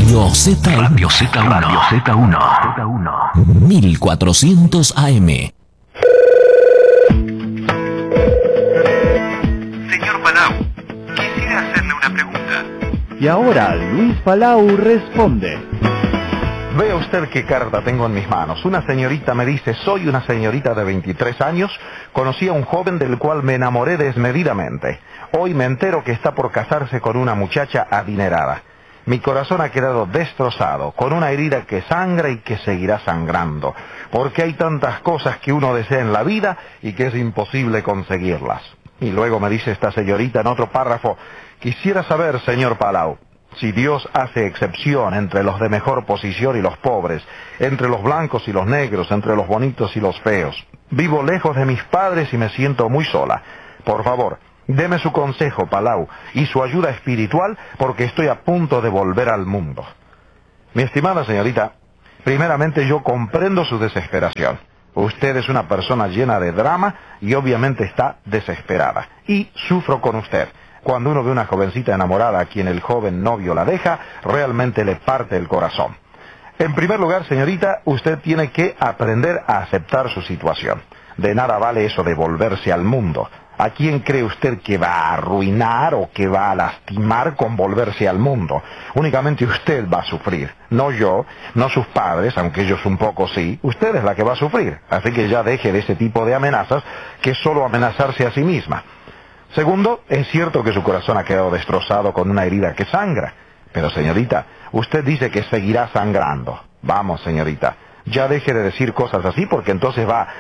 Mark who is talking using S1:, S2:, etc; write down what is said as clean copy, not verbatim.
S1: Radio Z1.
S2: Radio Z1. Radio Z1.
S1: 1400 AM.
S3: Señor Palau, quisiera hacerle una pregunta.
S4: Y ahora Luis Palau responde.
S5: Vea usted qué carta tengo en mis manos. Una señorita me dice, soy una señorita de 23 años, conocí a un joven del cual me enamoré desmedidamente. Hoy me entero que está por casarse con una muchacha adinerada. Mi corazón ha quedado destrozado, con una herida que sangra y que seguirá sangrando, porque hay tantas cosas que uno desea en la vida y que es imposible conseguirlas. Y luego me dice esta señorita en otro párrafo, quisiera saber, señor Palau, si Dios hace excepción entre los de mejor posición y los pobres, entre los blancos y los negros, entre los bonitos y los feos. Vivo lejos de mis padres y me siento muy sola. Por favor, deme su consejo, Palau, y su ayuda espiritual, porque estoy a punto de volver al mundo. Mi estimada señorita, primeramente yo comprendo su desesperación. Usted es una persona llena de drama y obviamente está desesperada. Y sufro con usted. Cuando uno ve una jovencita enamorada a quien el joven novio la deja, realmente le parte el corazón. En primer lugar, señorita, usted tiene que aprender a aceptar su situación. De nada vale eso de volverse al mundo. ¿A quién cree usted que va a arruinar o que va a lastimar con volverse al mundo? Únicamente usted va a sufrir. No yo, no sus padres, aunque ellos un poco sí. Usted es la que va a sufrir. Así que ya deje de ese tipo de amenazas, que es solo amenazarse a sí misma. Segundo, es cierto que su corazón ha quedado destrozado con una herida que sangra. Pero señorita, usted dice que seguirá sangrando. Vamos, señorita, ya deje de decir cosas así porque entonces va